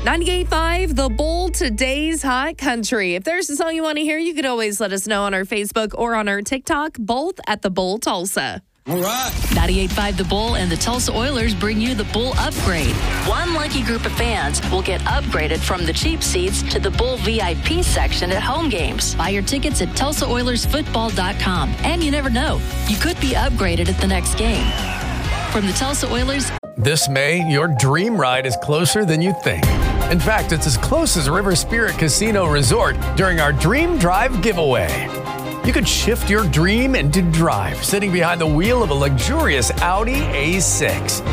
98.5 The Bull, today's hot country. If there's a song you want to hear, you could always let us know on our Facebook or on our TikTok, both at The Bull Tulsa. All right. 98.5 The Bull and the Tulsa Oilers bring you the Bull Upgrade. One lucky group of fans will get upgraded from the cheap seats to the Bull VIP section at home games. Buy your tickets at TulsaOilersFootball.com. And you never know, you could be upgraded at the next game. From the Tulsa Oilers. This May, your dream ride is closer than you think. In fact, it's as close as River Spirit Casino Resort during our Dream Drive giveaway. You could shift your dream into drive, sitting behind the wheel of a luxurious Audi A6.